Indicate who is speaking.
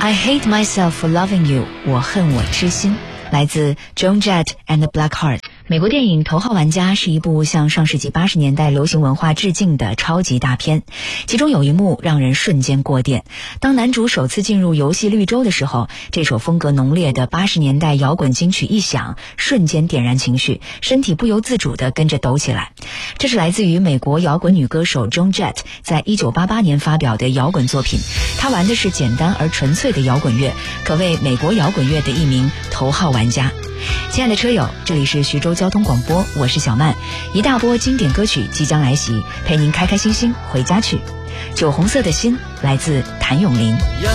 Speaker 1: I hate myself for loving you， 我恨我痴心，来自 Joan Jett and Blackheart。美国电影《头号玩家》是一部向上世纪80年代流行文化致敬的超级大片，其中有一幕让人瞬间过电。当男主首次进入游戏绿洲的时候，这首风格浓烈的80年代摇滚金曲一响，瞬间点燃情绪，身体不由自主地跟着抖起来。这是来自于美国摇滚女歌手 Joan Jett 在1988年发表的摇滚作品，她玩的是简单而纯粹的摇滚乐，可谓美国摇滚乐的一名头号玩家。亲爱的车友，这里是徐州交通广播，我是小曼，一大波经典歌曲即将来袭，陪您开开心心回家去。酒红色的心，来自谭咏麟。